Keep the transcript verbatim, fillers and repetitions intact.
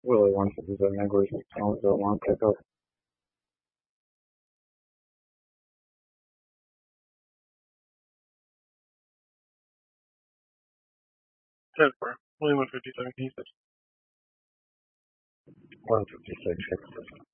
Willie one fifty-seven English, Channel zero one pickup. ten four. Only one fifty-seven, can you say? one fifty-six.